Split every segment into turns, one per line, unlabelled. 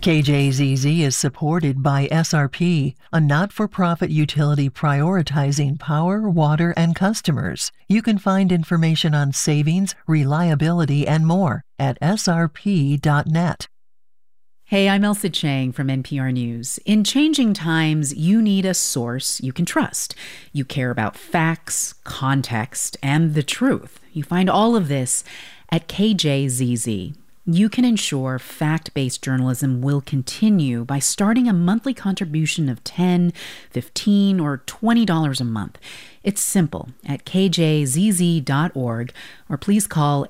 KJZZ is supported by SRP, a not-for-profit utility prioritizing power, water, and customers. You can find information on savings, reliability, and more at srp.net.
Hey, I'm Elsa Chang from NPR News. In changing times, you need a source you can trust. You care about facts, context, and the truth. You find all of this at KJZZ. You can ensure fact-based journalism will continue by starting a monthly contribution of $10, $15, or $20 a month. It's simple at kjzz.org, or please call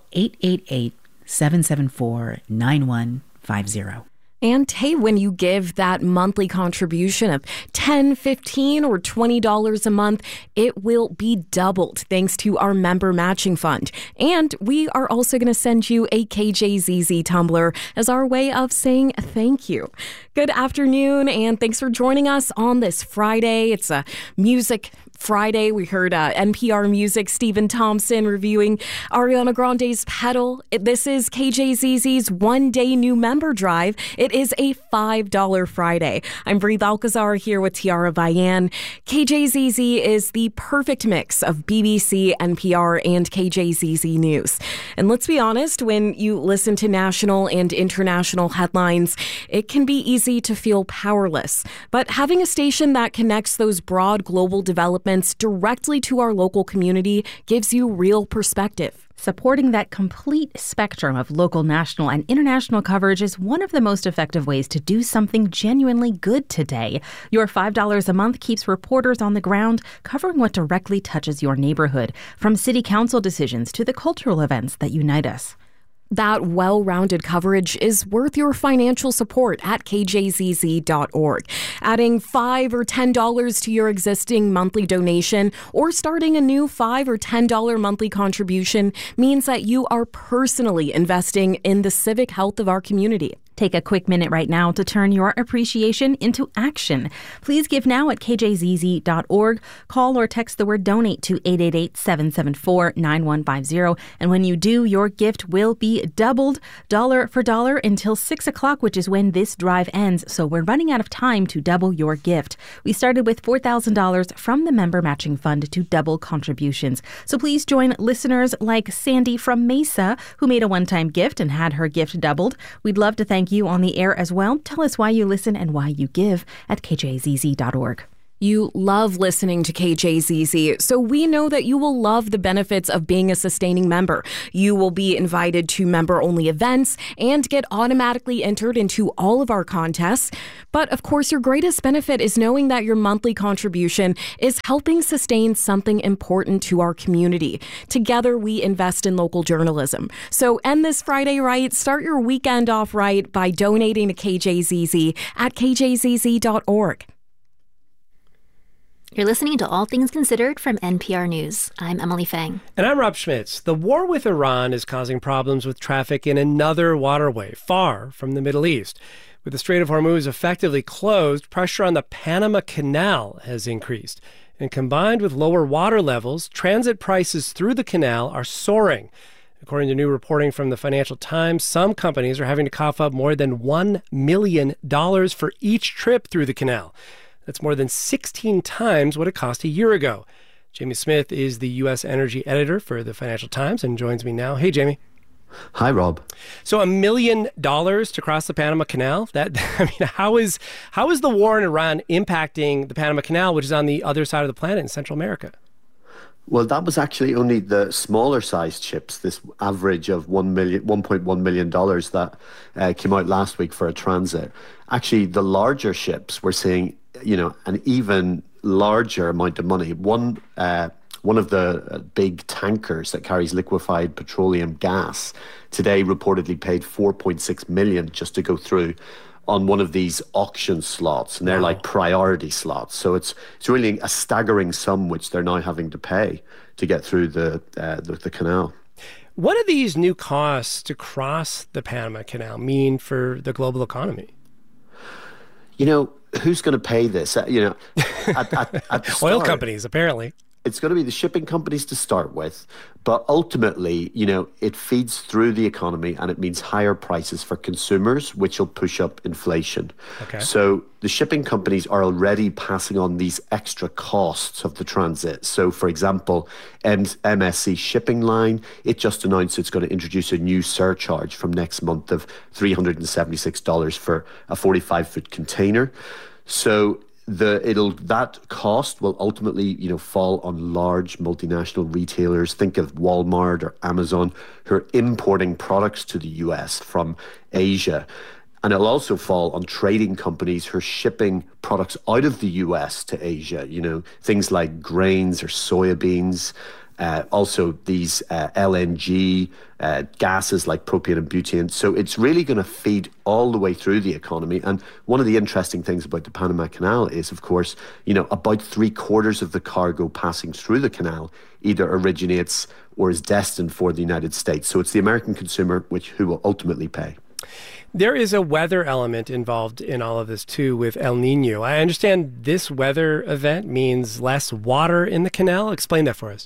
888-774-9150.
And hey, when you give that monthly contribution of $10, $15, or $20 a month, it will be doubled thanks to our member matching fund. And we are also going to send you a KJZZ tumbler as our way of saying thank you. Good afternoon, and thanks for joining us on this Friday. It's a music Friday. We heard NPR Music, Stephen Thompson reviewing Ariana Grande's Pedal. This is KJZZ's one-day new member drive. It is a $5 Friday. I'm Breathe Alcazar here with Tiara Bayan. KJZZ is the perfect mix of BBC, NPR, and KJZZ News. And let's be honest, when you listen to national and international headlines, it can be easy to feel powerless. But having a station that connects those broad global developments directly to our local community gives you real perspective.
Supporting that complete spectrum of local, national, and international coverage is one of the most effective ways to do something genuinely good today. Your $5 a month keeps reporters on the ground covering what directly touches your neighborhood, from city council decisions to the cultural events that unite us.
That well-rounded coverage is worth your financial support at kjzz.org. Adding $5 or $10 to your existing monthly donation or starting a new $5 or $10 monthly contribution means that you are personally investing in the civic health of our community.
Take a quick minute right now to turn your appreciation into action. Please give now at kjzz.org. Call or text the word donate to 888-774-9150. And when you do, your gift will be doubled dollar for dollar until 6 o'clock, which is when this drive ends. So we're running out of time to double your gift. We started with $4,000 from the member matching fund to double contributions. So please join listeners like Sandy from Mesa, who made a one-time gift and had her gift doubled. We'd love to thank you on the air as well. Tell us why you listen and why you give at kjzz.org.
You love listening to KJZZ, so we know that you will love the benefits of being a sustaining member. You will be invited to member-only events and get automatically entered into all of our contests. But of course, your greatest benefit is knowing that your monthly contribution is helping sustain something important to our community. Together, we invest in local journalism. So end this Friday right, start your weekend off right by donating to KJZZ at kjzz.org.
You're listening to All Things Considered from NPR News. I'm Emily Fang.
And I'm Rob Schmitz. The war with Iran is causing problems with traffic in another waterway far from the Middle East. With the Strait of Hormuz effectively closed, pressure on the Panama Canal has increased. And combined with lower water levels, transit prices through the canal are soaring. According to new reporting from the Financial Times, some companies are having to cough up more than $1 million for each trip through the canal. That's more than 16 times what it cost a year ago. Jamie Smith is the U.S. energy editor for the Financial Times and joins me now. Hey, Jamie.
Hi, Rob.
So $1 million to cross the Panama Canal? How is the war in Iran impacting the Panama Canal, which is on the other side of the planet in Central America?
Well, that was actually only the smaller sized ships, this average of $1.1 million that came out last week for a transit. Actually, the larger ships were seeing, an even larger amount of money. One of the big tankers that carries liquefied petroleum gas today reportedly paid $4.6 million just to go through on one of these auction slots, and they're like priority slots. So it's really a staggering sum which they're now having to pay to get through the canal.
What do these new costs to cross the Panama Canal mean for the global economy?
Who's going to pay this? At the
Oil
start,
companies, apparently.
it's going to be the shipping companies to start with, but ultimately, it feeds through the economy and it means higher prices for consumers, which will push up inflation.
Okay.
So the shipping companies are already passing on these extra costs of the transit. So, for example, MSC Shipping Line, it just announced it's going to introduce a new surcharge from next month of $376 for a 45-foot container. So that cost will ultimately, fall on large multinational retailers. Think of Walmart or Amazon, who are importing products to the US from Asia. And it'll also fall on trading companies who are shipping products out of the US to Asia, things like grains or soybeans. Also these LNG gases like propane and butane. So it's really going to feed all the way through the economy. And one of the interesting things about the Panama Canal is, of course, about 3/4 of the cargo passing through the canal either originates or is destined for the United States. So it's the American consumer who will ultimately pay.
There is a weather element involved in all of this, too, with El Nino. I understand this weather event means less water in the canal. Explain that for us.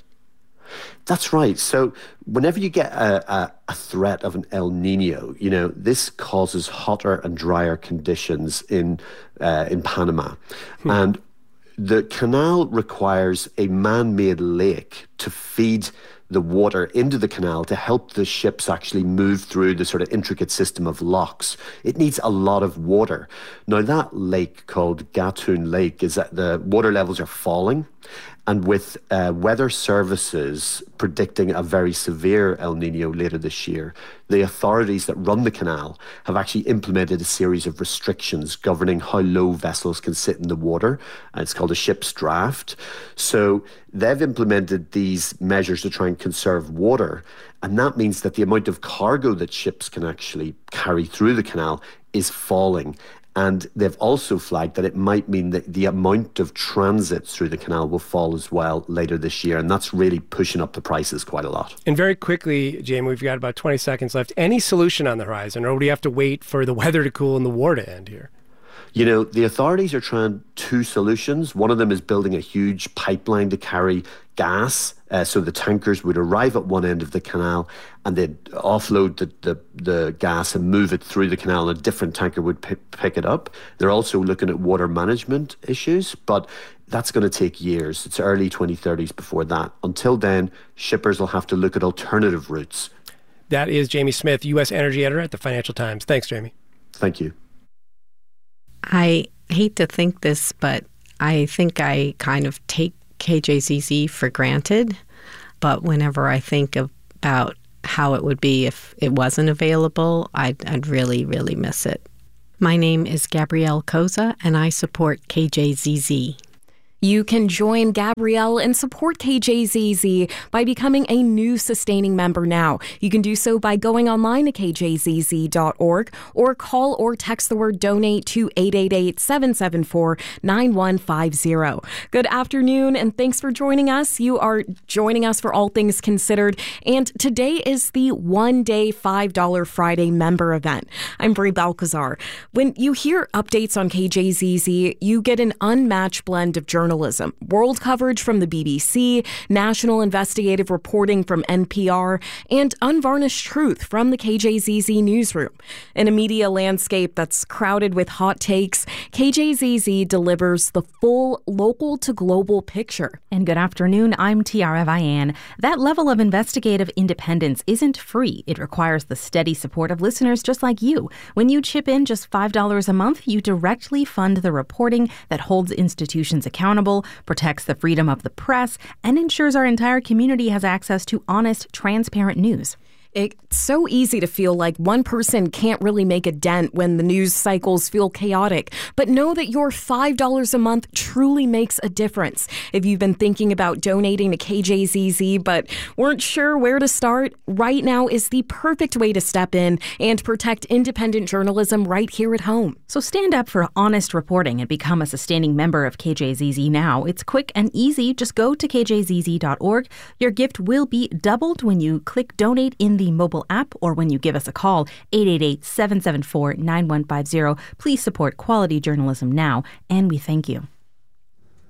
That's right. So whenever you get a threat of an El Nino, this causes hotter and drier conditions in Panama. And the canal requires a man-made lake to feed the water into the canal to help the ships actually move through the sort of intricate system of locks. It needs a lot of water. Now, that lake called Gatun Lake is that the water levels are falling. And with weather services predicting a very severe El Nino later this year, the authorities that run the canal have actually implemented a series of restrictions governing how low vessels can sit in the water. And it's called a ship's draft. So they've implemented these measures to try and conserve water. And that means that the amount of cargo that ships can actually carry through the canal is falling. And they've also flagged that it might mean that the amount of transit through the canal will fall as well later this year. And that's really pushing up the prices quite a lot. And
very quickly, Jamie, we've got about 20 seconds left. Any solution on the horizon, or do we have to wait for the weather to cool and the war to end here?
The authorities are trying two solutions. One of them is building a huge pipeline to carry gas. So the tankers would arrive at one end of the canal and they'd offload the gas and move it through the canal, and a different tanker would pick it up. They're also looking at water management issues, but that's going to take years. It's early 2030s before that. Until then, shippers will have to look at alternative routes.
That is Jamie Smith, U.S. Energy Editor at the Financial Times. Thanks, Jamie.
Thank you.
I hate to think this, but I think I kind of take KJZZ for granted. But whenever I think about how it would be if it wasn't available, I'd really, really miss it. My name is Gabrielle Koza, and I support KJZZ.
You can join Gabrielle and support KJZZ by becoming a new sustaining member now. You can do so by going online to kjzz.org or call or text the word donate to 888-774-9150. Good afternoon, and thanks for joining us. You are joining us for All Things Considered, and today is the one-day $5 Friday member event. I'm Brie Balcazar. When you hear updates on KJZZ, you get an unmatched blend of journalism, world coverage from the BBC, national investigative reporting from NPR, and unvarnished truth from the KJZZ newsroom. In a media landscape that's crowded with hot takes, KJZZ delivers the full local to global picture.
And good afternoon, I'm Tiara Vian. That level of investigative independence isn't free. It requires the steady support of listeners just like you. When you chip in just $5 a month, you directly fund the reporting that holds institutions accountable, protects the freedom of the press, and ensures our entire community has access to honest, transparent news.
It's so easy to feel like one person can't really make a dent when the news cycles feel chaotic. But know that your $5 a month truly makes a difference. If you've been thinking about donating to KJZZ but weren't sure where to start, right now is the perfect way to step in and protect independent journalism right here at home.
So stand up for honest reporting and become a sustaining member of KJZZ now. It's quick and easy. Just go to kjzz.org. Your gift will be doubled when you click donate in the mobile app or when you give us a call, 888-774-9150. Please support quality journalism now, and we thank you.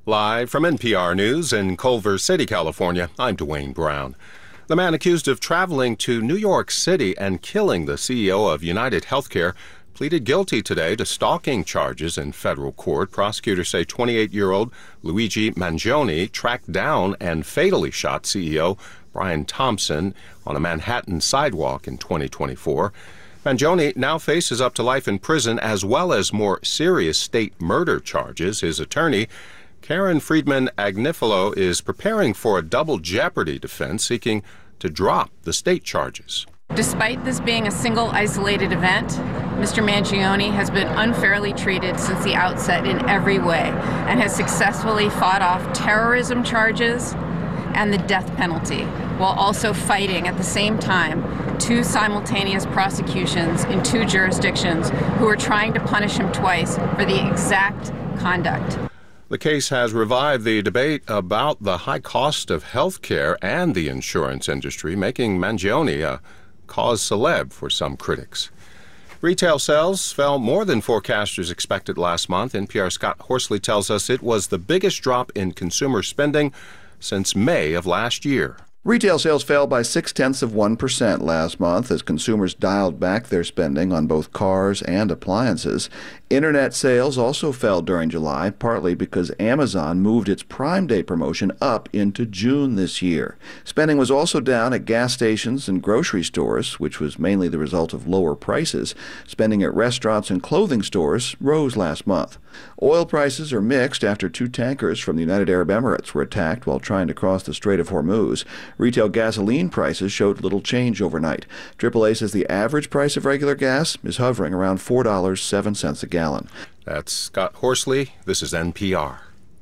Live from NPR News in Culver City, California, I'm Dwayne Brown. The man accused of traveling to New York City and killing the CEO of United Healthcare pleaded guilty today to stalking charges in federal court. Prosecutors say 28-year-old Luigi Mangione tracked down and fatally shot CEO Brian Thompson on a Manhattan sidewalk in 2024. Mangione now faces up to life in prison as well as more serious state murder charges. His attorney, Karen Friedman Agnifilo, is preparing for a double jeopardy defense seeking to drop the state charges.
Despite this being a single isolated event, Mr. Mangione has been unfairly treated since the outset in every way and has successfully fought off terrorism charges and the death penalty, while also fighting at the same time two simultaneous prosecutions in two jurisdictions who are trying to punish him twice for the exact conduct.
The case has revived the debate about the high cost of health care and the insurance industry, making Mangione a cause celeb for some critics. Retail sales fell more than forecasters expected last month. NPR's Scott Horsley tells us it was the biggest drop in consumer spending since May of last year.
Retail sales fell by 0.6% last month as consumers dialed back their spending on both cars and appliances. Internet sales also fell during July, partly because Amazon moved its Prime Day promotion up into June this year. Spending was also down at gas stations and grocery stores, which was mainly the result of lower prices. Spending at restaurants and clothing stores rose last month. Oil prices are mixed after two tankers from the United Arab Emirates were attacked while trying to cross the Strait of Hormuz. Retail gasoline prices showed little change overnight. AAA says the average price of regular gas is hovering around $4.07 a gallon.
That's Scott Horsley. This is NPR.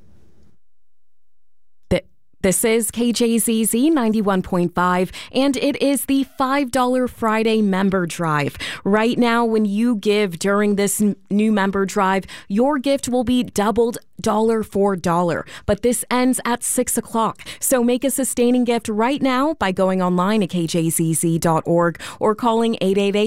This is KJZZ 91.5, and it is the $5 Friday member drive. Right now, when you give during this new member drive, your gift will be doubled dollar for dollar. But this ends at 6 o'clock. So make a sustaining gift right now by going online at kjzz.org or calling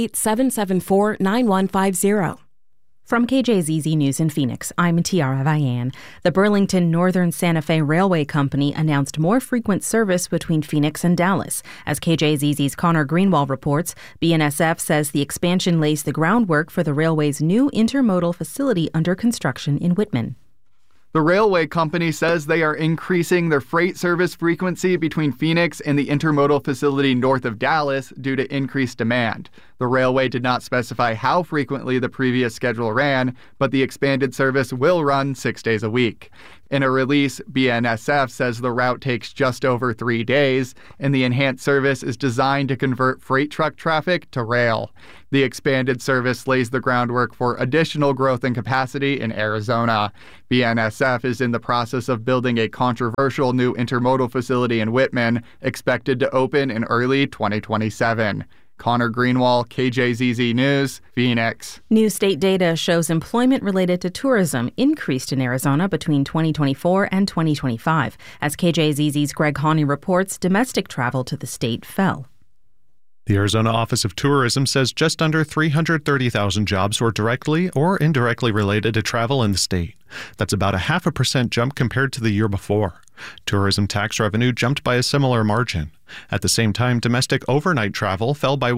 888-774-9150.
From KJZZ News in Phoenix, I'm Tiara Vian. The Burlington Northern Santa Fe Railway Company announced more frequent service between Phoenix and Dallas. As KJZZ's Connor Greenwald reports, BNSF says the expansion lays the groundwork for the railway's new intermodal facility under construction in Whitman.
The railway company says they are increasing their freight service frequency between Phoenix and the intermodal facility north of Dallas due to increased demand. The railway did not specify how frequently the previous schedule ran, but the expanded service will run 6 days a week. In a release, BNSF says the route takes just over 3 days, and the enhanced service is designed to convert freight truck traffic to rail. The expanded service lays the groundwork for additional growth and capacity in Arizona. BNSF is in the process of building a controversial new intermodal facility in Whitman, expected to open in early 2027. Connor Greenwald, KJZZ News, Phoenix.
New state data shows employment related to tourism increased in Arizona between 2024 and 2025. As KJZZ's Greg Hawney reports, domestic travel to the state fell.
The Arizona Office of Tourism says just under 330,000 jobs were directly or indirectly related to travel in the state. That's about a 0.5% jump compared to the year before. Tourism tax revenue jumped by a similar margin. At the same time, domestic overnight travel fell by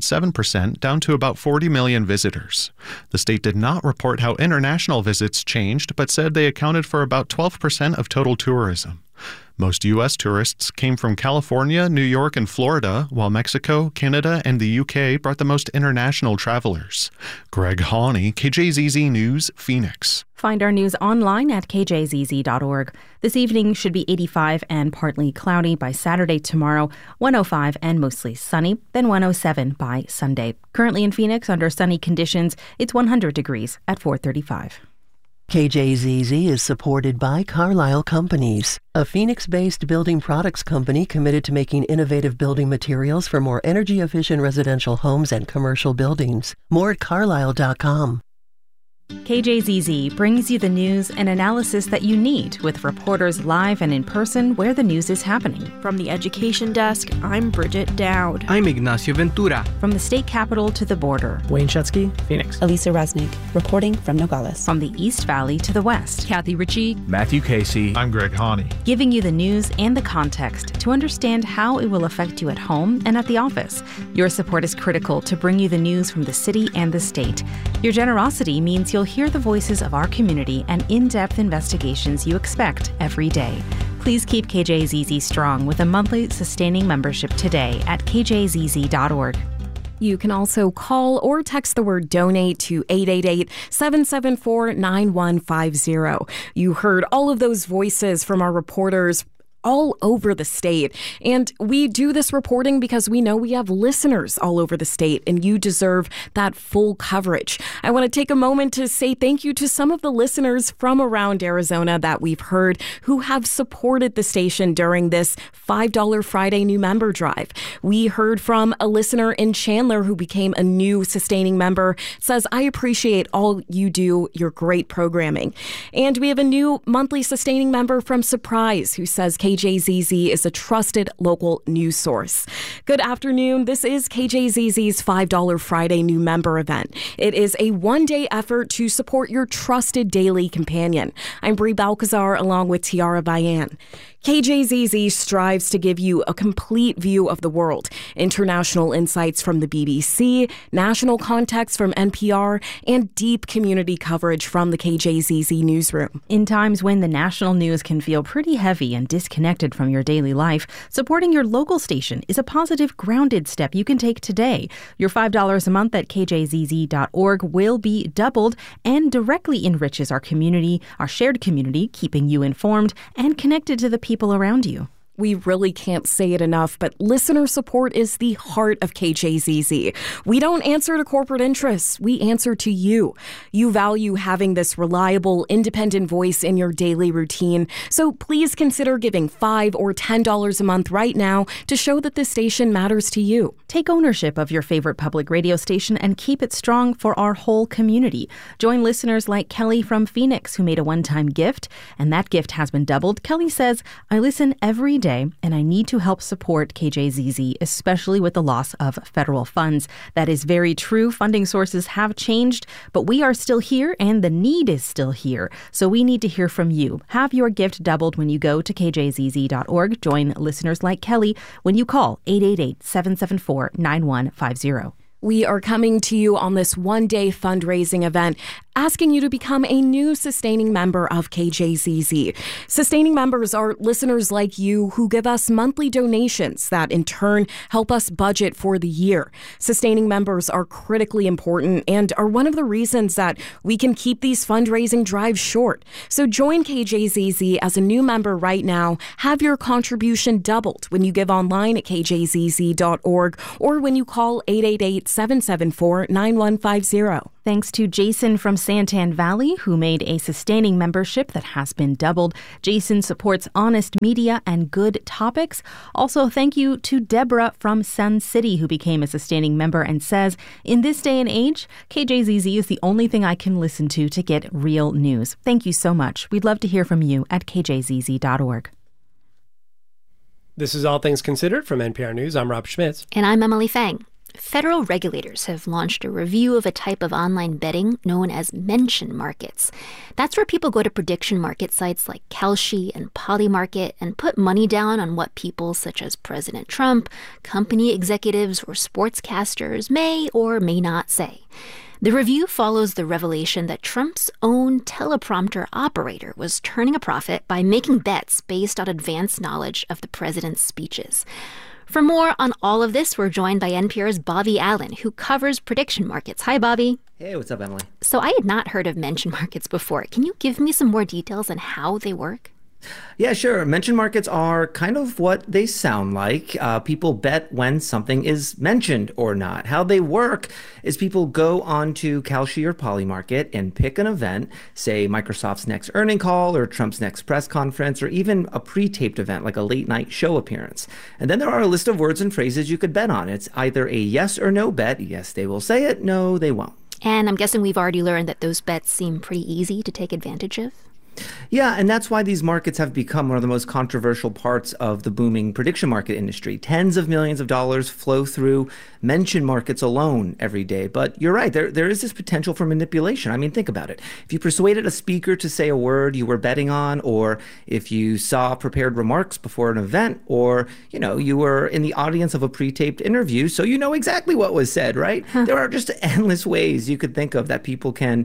1.7%, down to about 40 million visitors. The state did not report how international visits changed, but said they accounted for about 12% of total tourism. Most U.S. tourists came from California, New York, and Florida, while Mexico, Canada, and the U.K. brought the most international travelers. Greg Hawney, KJZZ News, Phoenix.
Find our news online at kjzz.org. This evening should be 85 and partly cloudy. By Saturday tomorrow, 105 and mostly sunny, then 107 by Sunday. Currently in Phoenix, under sunny conditions, it's 100 degrees at 4:35.
KJZZ is supported by Carlisle Companies, a Phoenix-based building products company committed to making innovative building materials for more energy-efficient residential homes and commercial buildings. More at carlisle.com.
KJZZ brings you the news and analysis that you need with reporters live and in person where the news is happening.
From the education desk, I'm Bridget Dowd.
I'm Ignacio Ventura.
From the state capitol to the border.
Wayne Shutsky, Phoenix.
Elisa Resnick, reporting from Nogales.
From the East Valley to the West.
Kathy Ritchie.
Matthew Casey.
I'm Greg Hawney.
Giving you the news and the context to understand how it will affect you at home and at the office. Your support is critical to bring you the news from the city and the state. Your generosity means you'll hear the voices of our community and in-depth investigations you expect every day. Please keep KJZZ strong with a monthly sustaining membership today at kjzz.org.
You can also call or text the word donate to 888-774-9150. You heard all of those voices from our reporters all over the state. And we do this reporting because we know we have listeners all over the state, and you deserve that full coverage. I want to take a moment to say thank you to some of the listeners from around Arizona that we've heard who have supported the station during this $5 Friday new member drive. We heard from a listener in Chandler who became a new sustaining member, says, I appreciate all you do, your great programming. And we have a new monthly sustaining member from Surprise who says KJZZ is a trusted local news source. Good afternoon. This is KJZZ's $5 Friday new member event. It is a one-day effort to support your trusted daily companion. I'm Brie Balcazar along with Tiara Bayan. KJZZ strives to give you a complete view of the world, international insights from the BBC, national context from NPR, and deep community coverage from the KJZZ newsroom.
In times when the national news can feel pretty heavy and disconnected from your daily life, supporting your local station is a positive, grounded step you can take today. Your $5 a month at kjzz.org will be doubled and directly enriches our community, our shared community, keeping you informed and connected to the people around you.
We really can't say it enough, but listener support is the heart of KJZZ. We don't answer to corporate interests. We answer to you. You value having this reliable, independent voice in your daily routine. So please consider giving $5 or $10 a month right now to show that this station matters to you.
Take ownership of your favorite public radio station and keep it strong for our whole community. Join listeners like Kelly from Phoenix, who made a one-time gift, and that gift has been doubled. Kelly says, I listen every day, and I need to help support KJZZ, especially with the loss of federal funds. That is very true. Funding sources have changed, but we are still here and the need is still here. So we need to hear from you. Have your gift doubled when you go to kjzz.org. Join listeners like Kelly when you call 888-774-9150.
We are coming to you on this one-day fundraising event, asking you to become a new sustaining member of KJZZ. Sustaining members are listeners like you who give us monthly donations that in turn help us budget for the year. Sustaining members are critically important and are one of the reasons that we can keep these fundraising drives short. So join KJZZ as a new member right now. Have your contribution doubled when you give online at kjzz.org or when you call 888-774-9150.
Thanks to Jason from Santan Valley, who made a sustaining membership that has been doubled. Jason supports honest media and good topics. Also, thank you to Deborah from Sun City, who became a sustaining member and says, in this day and age, KJZZ is the only thing I can listen to get real news. Thank you so much. We'd love to hear from you at kjzz.org.
This is All Things Considered from NPR News. I'm Rob Schmitz.
And I'm Emily Fang. Federal regulators have launched a review of a type of online betting known as mention markets. That's where people go to prediction market sites like Kalshi and Polymarket and put money down on what people such as President Trump, company executives, or sportscasters may or may not say. The review follows the revelation that Trump's own teleprompter operator was turning a profit by making bets based on advanced knowledge of the president's speeches. For more on all of this, we're joined by NPR's Bobby Allen, who covers prediction markets. Hi, Bobby.
Hey, what's up, Emily?
So I had not heard of mention markets before. Can you give me some more details on how they work?
Yeah, sure. Mention markets are kind of what they sound like. People bet when something is mentioned or not. How they work is people go onto Kalshi or Polymarket and pick an event, say Microsoft's next earning call or Trump's next press conference, or even a pre-taped event like a late night show appearance. And then there are a list of words and phrases you could bet on. It's either a yes or no bet. Yes, they will say it. No, they won't.
And I'm guessing we've already learned that those bets seem pretty easy to take advantage of.
Yeah, and that's why these markets have become one of the most controversial parts of the booming prediction market industry. Tens of millions of dollars flow through mention markets alone every day. But you're right, there is this potential for manipulation. I mean, think about it. If you persuaded a speaker to say a word you were betting on, or if you saw prepared remarks before an event, or, you were in the audience of a pre-taped interview, so you know exactly what was said, right? There are just endless ways you could think of that people can,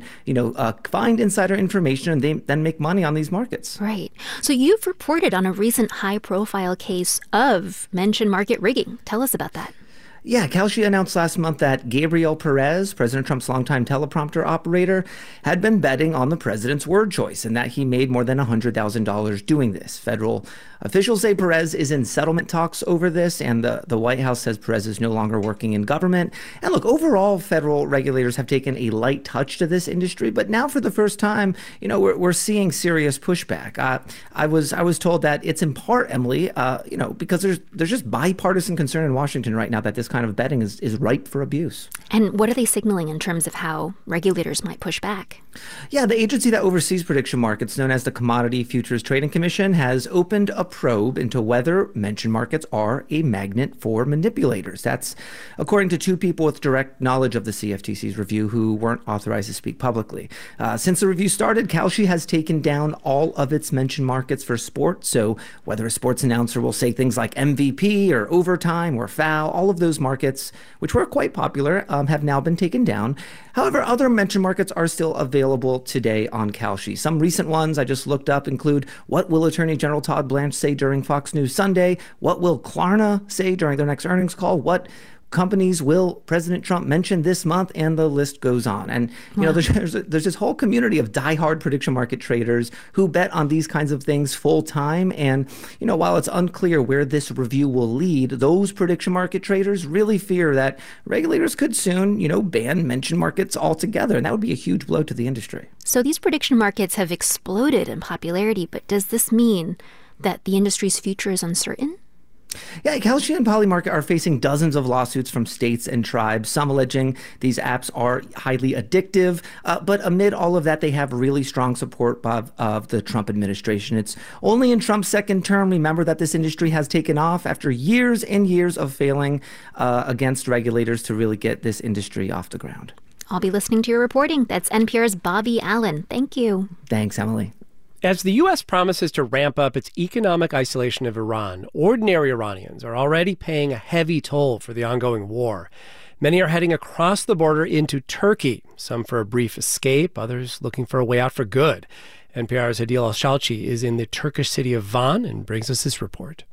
find insider information and then make money on these markets.
Right. So you've reported on a recent high-profile case of mention market rigging. Tell us about that.
Yeah, Kalshi announced last month that Gabriel Perez, President Trump's longtime teleprompter operator, had been betting on the president's word choice and that he made more than $100,000 doing this. Federal officials say Perez is in settlement talks over this, and the White House says Perez is no longer working in government. And look, overall, federal regulators have taken a light touch to this industry, but now for the first time, we're seeing serious pushback. I was told that it's in part, Emily, because there's just bipartisan concern in Washington right now that this kind of betting is ripe for abuse.
And what are they signaling in terms of how regulators might push back?
Yeah, the agency that oversees prediction markets, known as the Commodity Futures Trading Commission, has opened a probe into whether mention markets are a magnet for manipulators. That's according to two people with direct knowledge of the CFTC's review who weren't authorized to speak publicly. Since the review started, Kalshi has taken down all of its mention markets for sports. So whether a sports announcer will say things like MVP or overtime or foul, all of those markets, which were quite popular, have now been taken down. However, other mention markets are still available today on Kalshi. Some recent ones I just looked up include what will Attorney General Todd Blanche say during Fox News Sunday? What will Klarna say during their next earnings call? What companies will President Trump mention this month? And the list goes on. And, there's this whole community of diehard prediction market traders who bet on these kinds of things full time. And, while it's unclear where this review will lead, those prediction market traders really fear that regulators could soon, ban mention markets altogether. And that would be a huge blow to the industry.
So these prediction markets have exploded in popularity, but does this mean that the industry's future is uncertain?
Yeah, Kalshi and Polymarket are facing dozens of lawsuits from states and tribes, some alleging these apps are highly addictive. But amid all of that, they have really strong support of the Trump administration. It's only in Trump's second term, remember, that this industry has taken off after years and years of failing against regulators to really get this industry off the ground.
I'll be listening to your reporting. That's NPR's Bobby Allen. Thank you.
Thanks, Emily.
As the U.S. promises to ramp up its economic isolation of Iran, ordinary Iranians are already paying a heavy toll for the ongoing war. Many are heading across the border into Turkey, some for a brief escape, others looking for a way out for good. NPR's Adil Al-Shalchi is in the Turkish city of Van and brings us this report.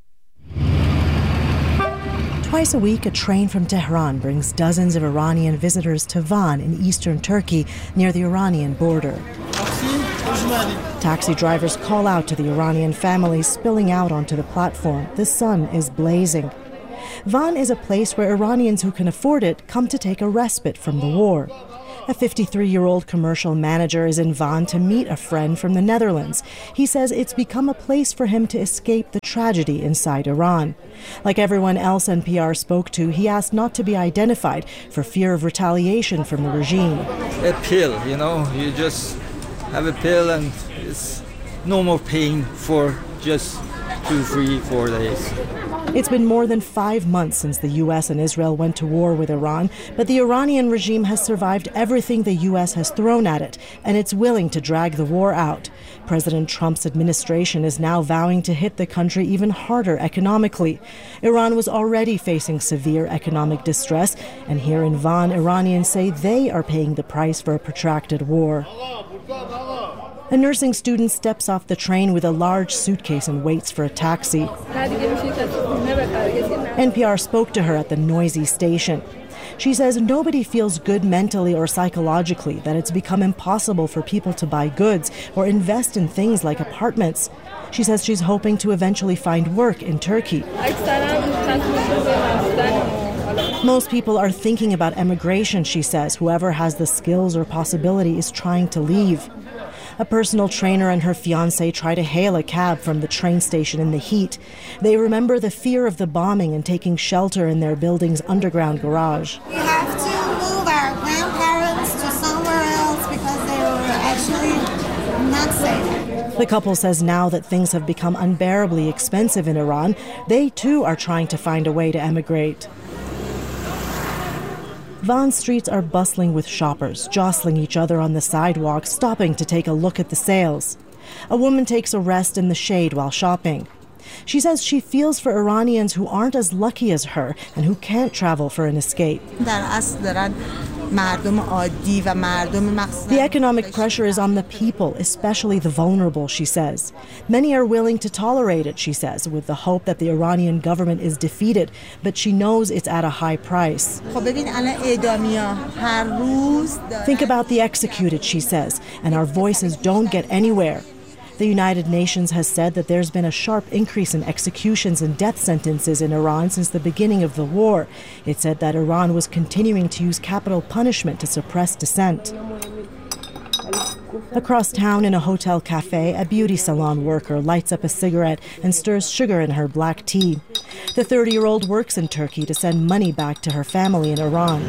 Twice a week, a train from Tehran brings dozens of Iranian visitors to Van in eastern Turkey near the Iranian border. Taxi drivers call out to the Iranian families spilling out onto the platform. The sun is blazing. Van is a place where Iranians who can afford it come to take a respite from the war. A 53-year-old commercial manager is in Van to meet a friend from the Netherlands. He says it's become a place for him to escape the tragedy inside Iran. Like everyone else NPR spoke to, he asked not to be identified for fear of retaliation from the regime.
A pill, you just have a pill and it's no more pain for just 2, 3, 4 days.
It's been more than 5 months since the U.S. and Israel went to war with Iran, but the Iranian regime has survived everything the U.S. has thrown at it, and it's willing to drag the war out. President Trump's administration is now vowing to hit the country even harder economically. Iran was already facing severe economic distress, and here in Van, Iranians say they are paying the price for a protracted war. A nursing student steps off the train with a large suitcase and waits for a taxi. NPR spoke to her at the noisy station. She says nobody feels good mentally or psychologically, that it's become impossible for people to buy goods or invest in things like apartments. She says she's hoping to eventually find work in Turkey. Most people are thinking about emigration, she says. Whoever has the skills or possibility is trying to leave. A personal trainer and her fiancé try to hail a cab from the train station in the heat. They remember the fear of the bombing and taking shelter in their building's underground garage.
We have to move our grandparents to not say that.
The couple says now that things have become unbearably expensive in Iran, they too are trying to find a way to emigrate. Van streets are bustling with shoppers, jostling each other on the sidewalk, stopping to take a look at the sales. A woman takes a rest in the shade while shopping. She says she feels for Iranians who aren't as lucky as her and who can't travel for an escape. The economic pressure is on the people, especially the vulnerable, she says. Many are willing to tolerate it, she says, with the hope that the Iranian government is defeated, but she knows it's at a high price. Think about the executed, she says, and our voices don't get anywhere. The United Nations has said that there's been a sharp increase in executions and death sentences in Iran since the beginning of the war. It said that Iran was continuing to use capital punishment to suppress dissent. Across town in a hotel cafe, a beauty salon worker lights up a cigarette and stirs sugar in her black tea. The 30-year-old works in Turkey to send money back to her family in Iran.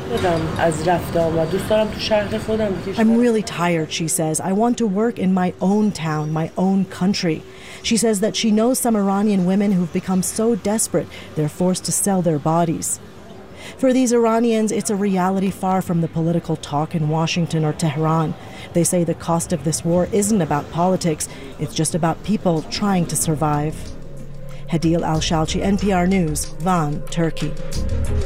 I'm really tired, she says. I want to work in my own town, my own country. She says that she knows some Iranian women who've become so desperate they're forced to sell their bodies. For these Iranians, it's a reality far from the political talk in Washington or Tehran. They say the cost of this war isn't about politics, it's just about people trying to survive. Hadil Al-Shalchi, NPR News, Van, Turkey.